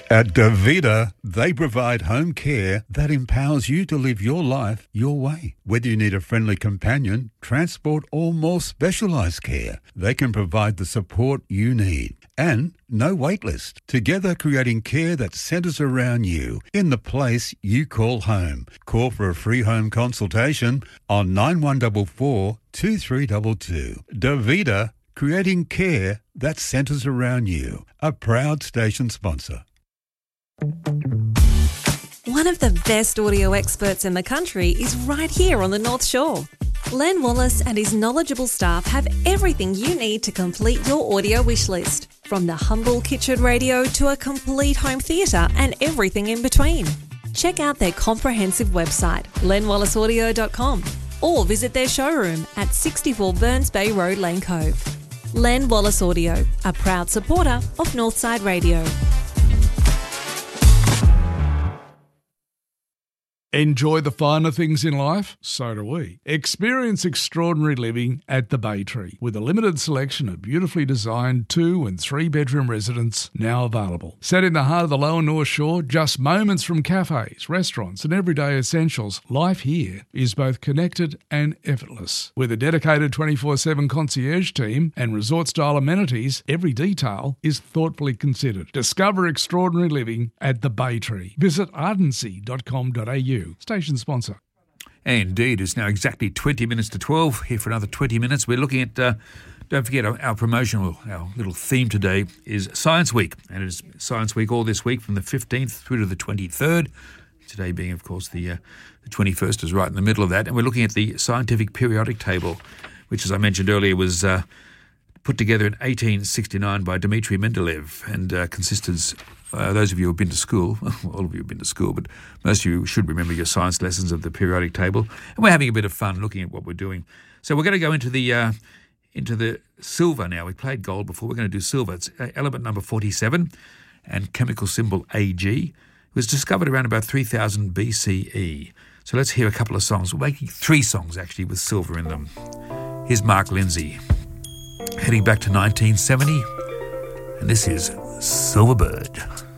At Davita, they provide home care that empowers you to live your life your way. Whether you need a friendly companion, transport, or more specialised care, they can provide the support you need. And no wait list. Together creating care that centres around you in the place you call home. Call for a free home consultation on 9144 2322. Davita, creating care that centres around you. A proud station sponsor. One of the best audio experts in the country is right here on the North Shore. Len Wallace and his knowledgeable staff have everything you need to complete your audio wish list, from the humble kitchen radio to a complete home theatre and everything in between. Check out their comprehensive website, lenwallaceaudio.com, or visit their showroom at 64 Burns Bay Road, Lane Cove. Len Wallace Audio, a proud supporter of Northside Radio. Enjoy the finer things in life? So do we. Experience extraordinary living at the Bay Tree, with a limited selection of beautifully designed 2- and 3-bedroom residences now available. Set in the heart of the Lower North Shore, just moments from cafes, restaurants and everyday essentials, life here is both connected and effortless. With a dedicated 24/7 concierge team and resort-style amenities, every detail is thoughtfully considered. Discover extraordinary living at the Bay Tree. Visit ardency.com.au. Station sponsor. Indeed, it's now exactly 20 minutes to 12. Here for another 20 minutes. We're looking at, don't forget, our promotional, our little theme today is Science Week. And it is Science Week all this week from the 15th through to the 23rd. Today being, of course, the 21st is right in the middle of that. And we're looking at the scientific periodic table, which, as I mentioned earlier, was put together in 1869 by Dmitry Mendeleev and consisted... those of you who have been to school, all of you have been to school, but most of you should remember your science lessons of the periodic table. And we're having a bit of fun looking at what we're doing. So we're going to go into the silver now. We played gold before. We're going to do silver. It's element number 47 and chemical symbol Ag. It was discovered around about 3000 BCE. So let's hear a couple of songs. We're making 3 songs, actually, with silver in them. Here's Mark Lindsay, heading back to 1970, and this is Silverbird.